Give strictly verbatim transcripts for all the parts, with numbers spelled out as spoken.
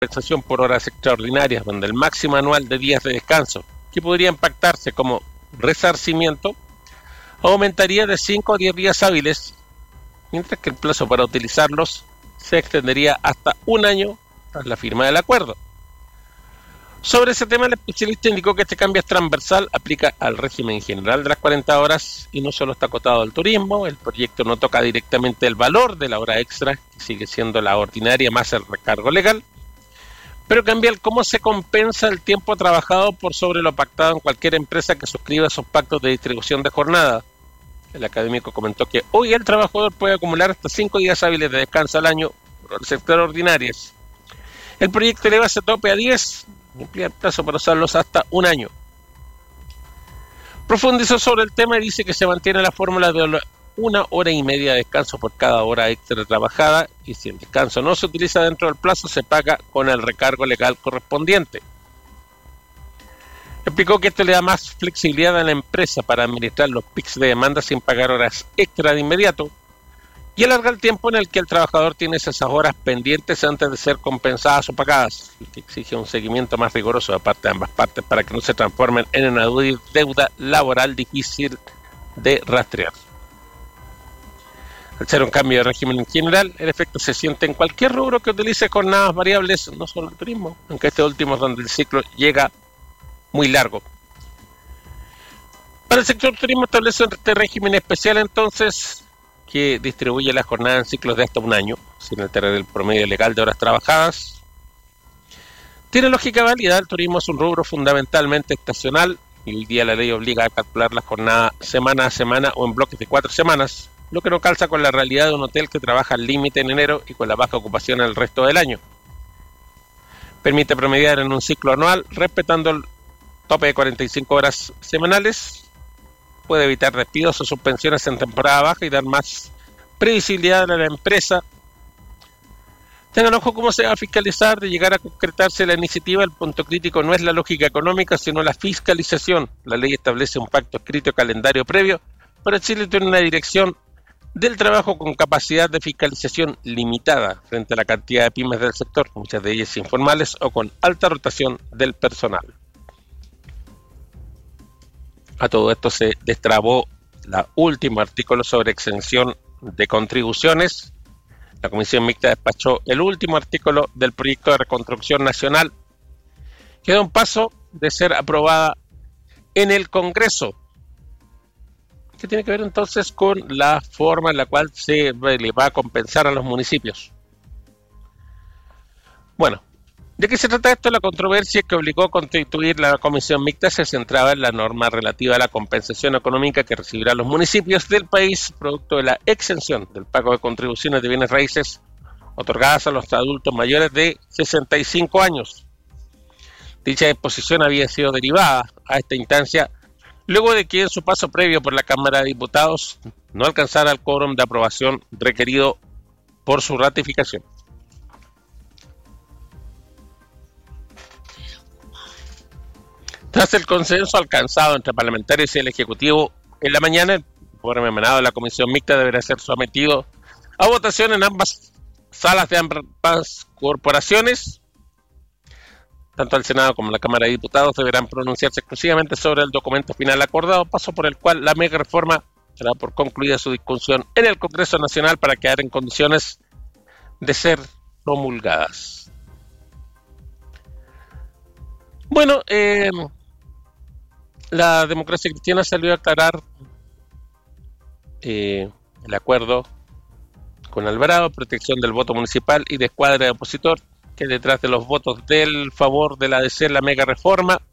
compensación por horas extraordinarias, donde el máximo anual de días de descanso, que podría impactarse como resarcimiento, aumentaría de cinco a diez días hábiles, mientras que el plazo para utilizarlos se extendería hasta un año tras la firma del acuerdo. Sobre ese tema, el especialista indicó que este cambio es transversal, aplica al régimen general de las cuarenta horas y no solo está acotado al turismo. El proyecto no toca directamente el valor de la hora extra, que sigue siendo la ordinaria más el recargo legal, pero cambia el cómo se compensa el tiempo trabajado por sobre lo pactado en cualquier empresa que suscriba esos pactos de distribución de jornada. El académico comentó que hoy el trabajador puede acumular hasta cinco días hábiles de descanso al año por horas extraordinarias. El proyecto eleva ese tope a diez, y amplía el plazo para usarlos hasta un año. Profundizó sobre el tema y dice que se mantiene la fórmula de una hora y media de descanso por cada hora extra trabajada, y si el descanso no se utiliza dentro del plazo, se paga con el recargo legal correspondiente. Explicó que esto le da más flexibilidad a la empresa para administrar los picos de demanda sin pagar horas extra de inmediato, y alarga el tiempo en el que el trabajador tiene esas horas pendientes antes de ser compensadas o pagadas, y que exige un seguimiento más riguroso de parte de ambas partes para que no se transformen en una deuda laboral difícil de rastrear. Al ser un cambio de régimen en general, el efecto se siente en cualquier rubro que utilice jornadas variables, no solo el turismo, aunque este último es donde el ciclo llega muy largo. Para el sector turismo establece este régimen especial entonces, que distribuye la jornada en ciclos de hasta un año, sin alterar el promedio legal de horas trabajadas. Tiene lógica válida, el turismo es un rubro fundamentalmente estacional, y hoy día la ley obliga a calcular la jornada semana a semana o en bloques de cuatro semanas, lo que no calza con la realidad de un hotel que trabaja al límite en enero y con la baja ocupación el resto del año. Permite promediar en un ciclo anual, respetando el tope de cuarenta y cinco horas semanales. Puede evitar despidos o suspensiones en temporada baja y dar más previsibilidad a la empresa. Tengan ojo cómo se va a fiscalizar. De llegar a concretarse la iniciativa, el punto crítico no es la lógica económica, sino la fiscalización. La ley establece un pacto escrito calendario previo, pero Chile tiene una dirección del trabajo con capacidad de fiscalización limitada frente a la cantidad de pymes del sector, muchas de ellas informales o con alta rotación del personal. A todo esto se destrabó el último artículo sobre exención de contribuciones. La Comisión Mixta despachó el último artículo del proyecto de reconstrucción nacional, que da un paso de ser aprobada en el Congreso, que tiene que ver entonces con la forma en la cual se le va a compensar a los municipios. Bueno, ¿de qué se trata esto? La controversia que obligó a constituir la comisión mixta se centraba en la norma relativa a la compensación económica que recibirán los municipios del país producto de la exención del pago de contribuciones de bienes raíces otorgadas a los adultos mayores de sesenta y cinco años. Dicha disposición había sido derivada a esta instancia luego de que en su paso previo por la Cámara de Diputados no alcanzara el quórum de aprobación requerido por su ratificación. Tras el consenso alcanzado entre parlamentarios y el Ejecutivo, en la mañana el informe emanado de la Comisión Mixta deberá ser sometido a votación en ambas salas de ambas corporaciones. Tanto el Senado como la Cámara de Diputados deberán pronunciarse exclusivamente sobre el documento final acordado, paso por el cual la mega reforma será por concluida su discusión en el Congreso Nacional para quedar en condiciones de ser promulgadas. Bueno, eh, la Democracia Cristiana salió a aclarar eh, el acuerdo con Alvarado, protección del voto municipal y de escuadra de opositor, que detrás de los votos del favor de la D C, la mega reforma.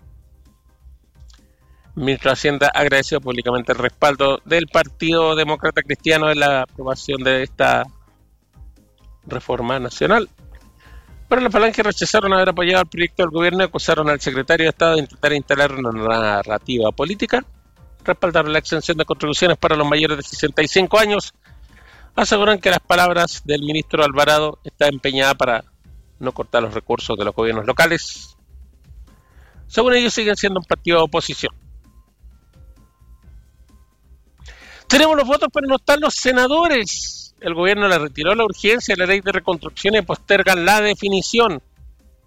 El ministro de Hacienda agradeció públicamente el respaldo del Partido Demócrata Cristiano en la aprobación de esta reforma nacional. Pero la Falange rechazaron haber apoyado el proyecto del gobierno y acusaron al secretario de Estado de intentar instalar una narrativa política. Respaldaron la exención de contribuciones para los mayores de sesenta y cinco años. Aseguran que las palabras del ministro Alvarado está empeñada para no cortar los recursos de los gobiernos locales. Según ellos, siguen siendo un partido de oposición. Tenemos los votos, pero no están los senadores. El gobierno le retiró la urgencia de la ley de reconstrucción y postergan la definición.